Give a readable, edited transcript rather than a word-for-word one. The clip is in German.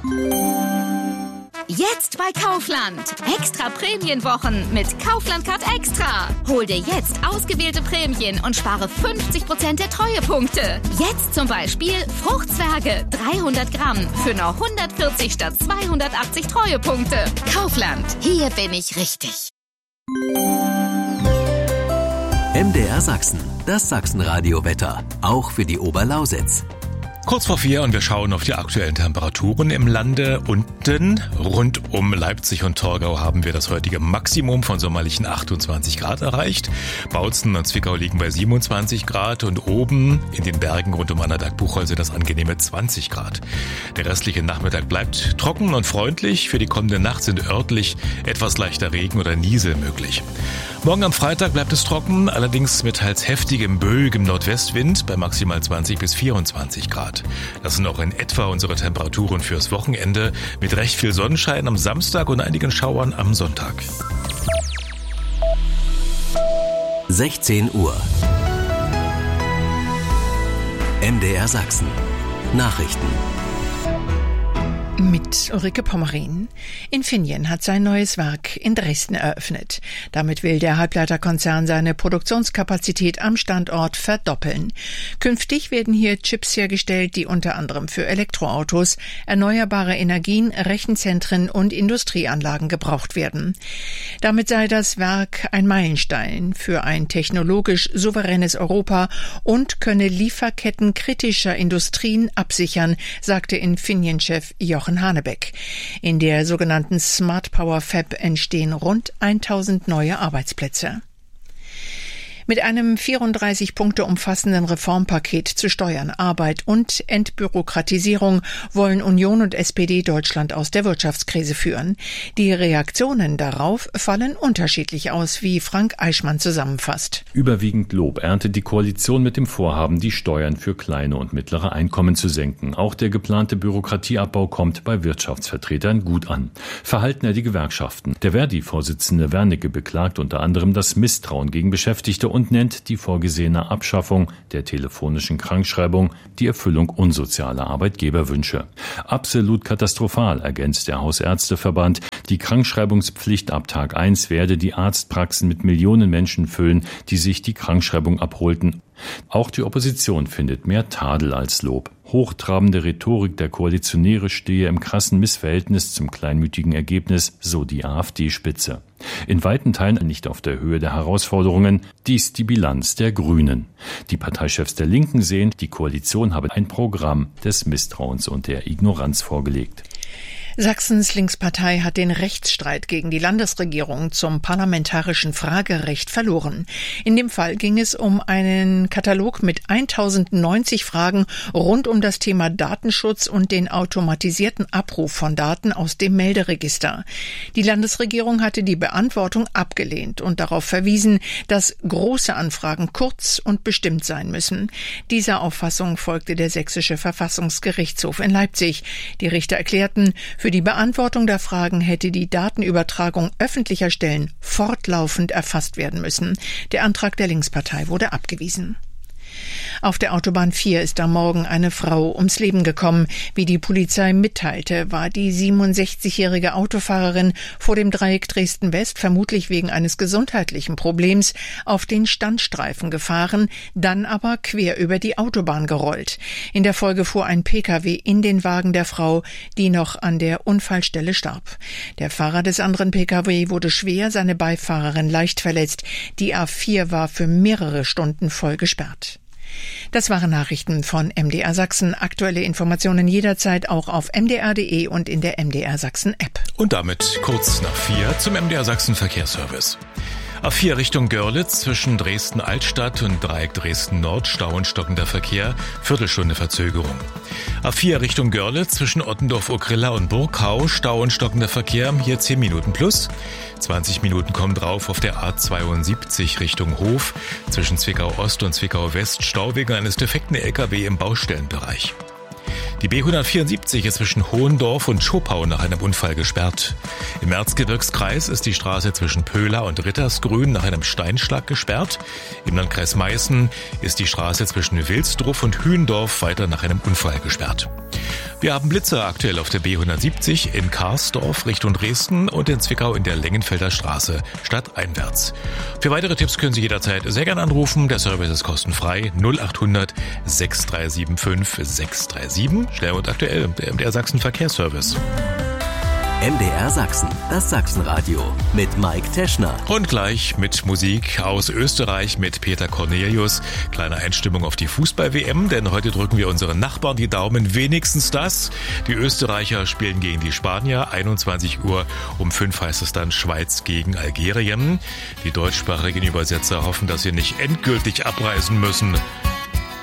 Jetzt bei Kaufland. Extra Prämienwochen mit Kaufland Card Extra. Hol dir jetzt ausgewählte Prämien und spare 50% der Treuepunkte. Jetzt zum Beispiel Fruchtzwerge 300 Gramm für nur 140 statt 280 Treuepunkte. Kaufland, hier bin ich richtig. MDR Sachsen, das Sachsenradio-Wetter, auch für die Oberlausitz. Kurz vor 4 und wir schauen auf die aktuellen Temperaturen im Lande. Unten, rund um Leipzig und Torgau, haben wir das heutige Maximum von sommerlichen 28 Grad erreicht. Bautzen und Zwickau liegen bei 27 Grad und oben in den Bergen rund um Annaberg-Buchholze das angenehme 20 Grad. Der restliche Nachmittag bleibt trocken und freundlich. Für die kommende Nacht sind örtlich etwas leichter Regen oder Niesel möglich. Morgen am Freitag bleibt es trocken, allerdings mit teils heftigem, böigem Nordwestwind bei maximal 20 bis 24 Grad. Das sind auch in etwa unsere Temperaturen fürs Wochenende mit recht viel Sonnenschein am Samstag und einigen Schauern am Sonntag. 16 Uhr. MDR Sachsen. Nachrichten. Mit Ulrike Pommerin. Infineon hat sein neues Werk in Dresden eröffnet. Damit will der Halbleiterkonzern seine Produktionskapazität am Standort verdoppeln. Künftig werden hier Chips hergestellt, die unter anderem für Elektroautos, erneuerbare Energien, Rechenzentren und Industrieanlagen gebraucht werden. Damit sei das Werk ein Meilenstein für ein technologisch souveränes Europa und könne Lieferketten kritischer Industrien absichern, sagte Infineon-Chef Jochen Hanebeck. In der sogenannten Smart Power Fab entstehen rund 1000 neue Arbeitsplätze. Mit einem 34 Punkte umfassenden Reformpaket zu Steuern, Arbeit und Entbürokratisierung wollen Union und SPD Deutschland aus der Wirtschaftskrise führen. Die Reaktionen darauf fallen unterschiedlich aus, wie Frank Eichmann zusammenfasst. Überwiegend Lob erntet die Koalition mit dem Vorhaben, die Steuern für kleine und mittlere Einkommen zu senken. Auch der geplante Bürokratieabbau kommt bei Wirtschaftsvertretern gut an. Verhalten die Gewerkschaften. Der Verdi-Vorsitzende Wernicke beklagt unter anderem das Misstrauen gegen Beschäftigte und nennt die vorgesehene Abschaffung der telefonischen Krankschreibung die Erfüllung unsozialer Arbeitgeberwünsche. Absolut katastrophal, ergänzt der Hausärzteverband. Die Krankschreibungspflicht ab Tag 1 werde die Arztpraxen mit Millionen Menschen füllen, die sich die Krankschreibung abholten. Auch die Opposition findet mehr Tadel als Lob. Hochtrabende Rhetorik der Koalitionäre stehe im krassen Missverhältnis zum kleinmütigen Ergebnis, so die AfD-Spitze. In weiten Teilen nicht auf der Höhe der Herausforderungen, dies die Bilanz der Grünen. Die Parteichefs der Linken sehen, die Koalition habe ein Programm des Misstrauens und der Ignoranz vorgelegt. Sachsens Linkspartei hat den Rechtsstreit gegen die Landesregierung zum parlamentarischen Fragerecht verloren. In dem Fall ging es um einen Katalog mit 1090 Fragen rund um das Thema Datenschutz und den automatisierten Abruf von Daten aus dem Melderegister. Die Landesregierung hatte die Beantwortung abgelehnt und darauf verwiesen, dass große Anfragen kurz und bestimmt sein müssen. Dieser Auffassung folgte der Sächsische Verfassungsgerichtshof in Leipzig. Die Richter erklärten, für die Beantwortung der Fragen hätte die Datenübertragung öffentlicher Stellen fortlaufend erfasst werden müssen. Der Antrag der Linkspartei wurde abgewiesen. Auf der Autobahn 4 ist am Morgen eine Frau ums Leben gekommen. Wie die Polizei mitteilte, war die 67-jährige Autofahrerin vor dem Dreieck Dresden-West vermutlich wegen eines gesundheitlichen Problems auf den Standstreifen gefahren, dann aber quer über die Autobahn gerollt. In der Folge fuhr ein Pkw in den Wagen der Frau, die noch an der Unfallstelle starb. Der Fahrer des anderen Pkw wurde schwer, seine Beifahrerin leicht verletzt. Die A4 war für mehrere Stunden voll gesperrt. Das waren Nachrichten von MDR Sachsen. Aktuelle Informationen jederzeit auch auf mdr.de und in der MDR Sachsen App. Und damit kurz nach 4 zum MDR Sachsen Verkehrsservice. A4 Richtung Görlitz zwischen Dresden-Altstadt und Dreieck Dresden-Nord, Stau und stockender Verkehr, Viertelstunde Verzögerung. A4 Richtung Görlitz zwischen Ottendorf-Okrilla und Burgau, Stau und stockender Verkehr, hier 10 Minuten plus. 20 Minuten kommen drauf auf der A72 Richtung Hof, zwischen Zwickau-Ost und Zwickau-West, Stau wegen eines defekten LKW im Baustellenbereich. Die B174 ist zwischen Hohendorf und Schopau nach einem Unfall gesperrt. Im Erzgebirgskreis ist die Straße zwischen Pöhla und Rittersgrün nach einem Steinschlag gesperrt. Im Landkreis Meißen ist die Straße zwischen Wilsdruff und Hühndorf weiter nach einem Unfall gesperrt. Wir haben Blitzer aktuell auf der B170 in Karsdorf Richtung Dresden und in Zwickau in der Lengenfelder Straße stadteinwärts. Für weitere Tipps können Sie jederzeit sehr gerne anrufen. Der Service ist kostenfrei 0800 6375 637. Schnell und aktuell, der MDR Sachsen Verkehrsservice. MDR Sachsen, das Sachsenradio mit Mike Teschner. Und gleich mit Musik aus Österreich mit Peter Cornelius. Kleine Einstimmung auf die Fußball-WM, denn heute drücken wir unseren Nachbarn die Daumen, wenigstens das. Die Österreicher spielen gegen die Spanier. 21 Uhr um 5 heißt es dann Schweiz gegen Algerien. Die deutschsprachigen Übersetzer hoffen, dass sie nicht endgültig abreisen müssen.